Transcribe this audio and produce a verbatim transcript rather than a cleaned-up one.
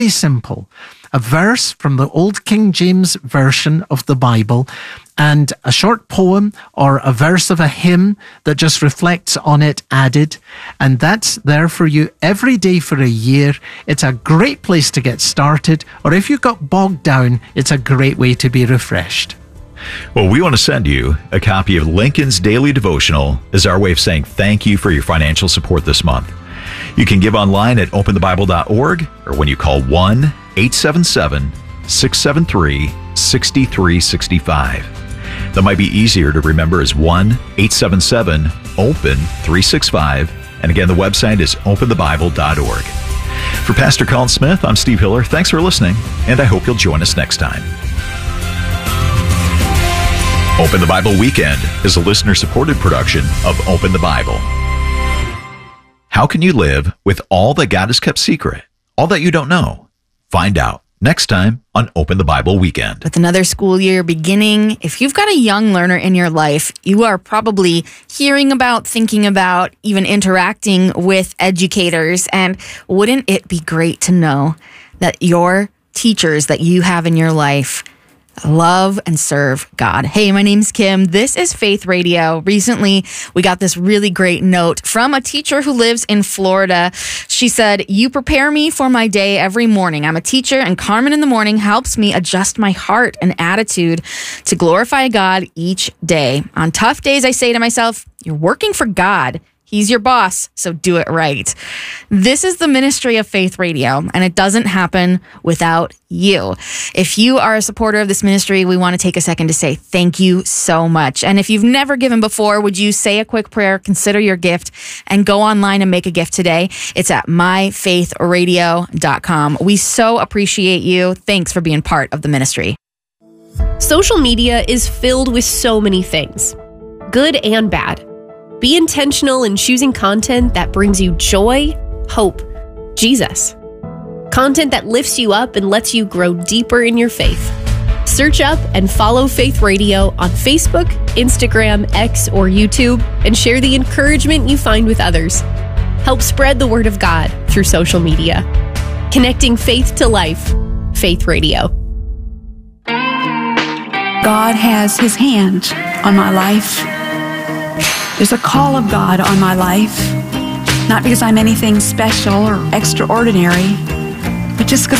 simple. A verse from the Old King James Version of the Bible and a short poem or a verse of a hymn that just reflects on it added. And that's there for you every day for a year. It's a great place to get started. Or if you got bogged down, it's a great way to be refreshed. Well, we want to send you a copy of Lincoln's Daily Devotional as our way of saying thank you for your financial support this month. You can give online at open the bible dot org or when you call one eight seven seven, six seven three, six three six five. That might be easier to remember as one eight seven seven, open three six five. And again, the website is open the bible dot org. For Pastor Colin Smith, I'm Steve Hiller. Thanks for listening, and I hope you'll join us next time. Open the Bible Weekend is a listener-supported production of Open the Bible. How can you live with all that God has kept secret? All that you don't know? Find out next time on Open the Bible Weekend. With another school year beginning, if you've got a young learner in your life, you are probably hearing about, thinking about, even interacting with educators. And wouldn't it be great to know that your teachers that you have in your life love and serve God? Hey, my name's Kim. This is Faith Radio. Recently, we got this really great note from a teacher who lives in Florida. She said, "You prepare me for my day every morning. I'm a teacher, and Carmen in the morning helps me adjust my heart and attitude to glorify God each day. On tough days, I say to myself, you're working for God. He's your boss, so do it right." This is the ministry of Faith Radio, and it doesn't happen without you. If you are a supporter of this ministry, we want to take a second to say thank you so much. And if you've never given before, would you say a quick prayer, consider your gift, and go online and make a gift today? It's at my faith radio dot com. We so appreciate you. Thanks for being part of the ministry. Social media is filled with so many things, good and bad. Be intentional in choosing content that brings you joy, hope, Jesus. Content that lifts you up and lets you grow deeper in your faith. Search up and follow Faith Radio on Facebook, Instagram, X, or YouTube, and share the encouragement you find with others. Help spread the word of God through social media. Connecting faith to life. Faith Radio. God has His hand on my life. There's a call of God on my life, not because I'm anything special or extraordinary, but just because